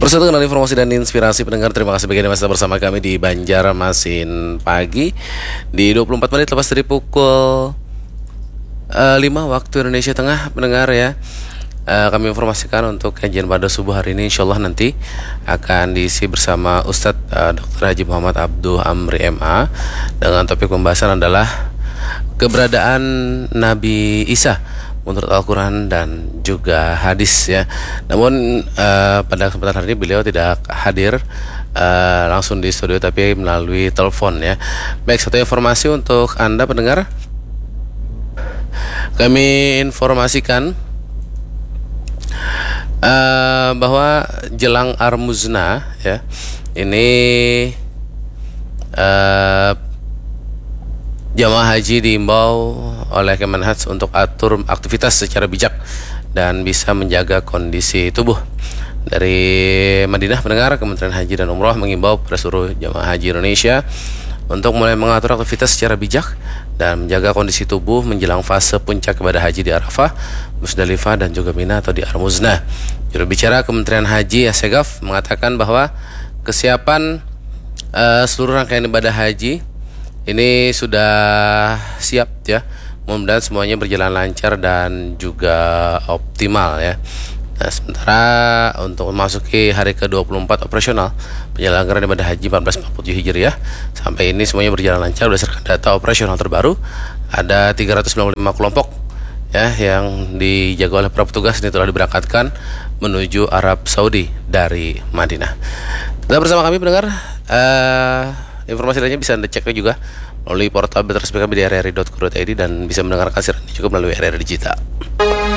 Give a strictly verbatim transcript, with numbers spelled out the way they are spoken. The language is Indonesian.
Bersatu dengan informasi dan inspirasi pendengar, terima kasih bagi Anda masih bersama kami di Banjarmasin Pagi di dua puluh empat menit lepas dari pukul uh, lima waktu Indonesia Tengah. Pendengar ya, uh, kami informasikan untuk kajian pada subuh hari ini insyaallah nanti akan diisi bersama Ustadz uh, doktor Haji Muhammad Abduh Amri M A dengan topik pembahasan adalah keberadaan Nabi Isa menurut Al-Quran dan juga hadis ya. Namun uh, pada kesempatan hari ini beliau tidak hadir uh, langsung di studio tapi melalui telepon ya. Baik, satu informasi untuk Anda pendengar. Kami informasikan uh, bahwa jelang Armuzna ya, ini uh, jamaah haji diimbau oleh Kemenhaj untuk atur aktivitas secara bijak dan bisa menjaga kondisi tubuh. Dari Madinah pendengar, Kementerian Haji dan Umroh mengimbau pada seluruh jamaah haji Indonesia untuk mulai mengatur aktivitas secara bijak dan menjaga kondisi tubuh menjelang fase puncak ibadah haji di Arafah, Musdalifah dan juga Mina atau di Armuzna. Juru bicara Kementerian Haji Assegaf mengatakan bahwa kesiapan uh, seluruh rangkaian ibadah haji ini sudah siap ya. Mudah-mudahan semuanya berjalan lancar dan juga optimal ya. Nah, sementara untuk memasuki hari ke dua puluh empat operasional penyelenggaraan ibadah haji seribu empat ratus empat puluh tujuh Hijriah, sampai ini semuanya berjalan lancar berdasarkan data operasional terbaru. Ada tiga ratus sembilan puluh lima kelompok ya yang dijaga oleh para petugas ini telah diberangkatkan menuju Arab Saudi dari Madinah. Tetap bersama kami pendengar. Uh, Informasi lainnya bisa Anda cek juga melalui portal resmi kami di r r i dot co dot i d dan bisa mendengarkan siaran ini juga melalui R R I Digital.